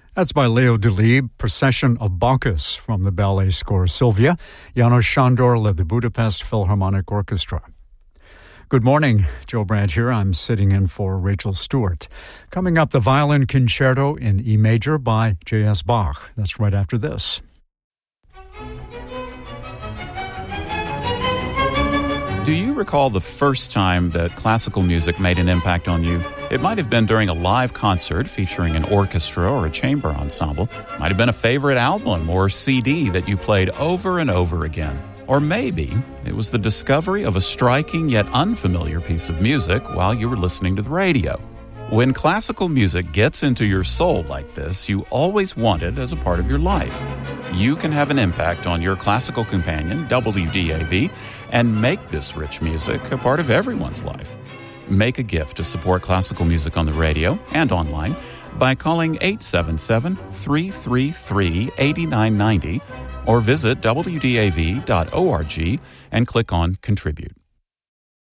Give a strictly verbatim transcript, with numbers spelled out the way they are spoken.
That's by Leo Delibes, Procession of Bacchus from the ballet score Sylvia. János Sándor led the Budapest Philharmonic Orchestra. Good morning, Joe Brandt here. I'm sitting in for Rachel Stewart. Coming up, the Violin Concerto in E Major by J S Bach. That's right after this. Do you recall the first time that classical music made an impact on you? It might have been during a live concert featuring an orchestra or a chamber ensemble. It might have been a favorite album or C D that you played over and over again. Or maybe it was the discovery of a striking yet unfamiliar piece of music while you were listening to the radio. When classical music gets into your soul like this, you always want it as a part of your life. You can have an impact on your classical companion, W D A V, and make this rich music a part of everyone's life. Make a gift to support classical music on the radio and online by calling eight seven seven, three three three, eight nine nine zero or visit W D A V dot org and click on Contribute.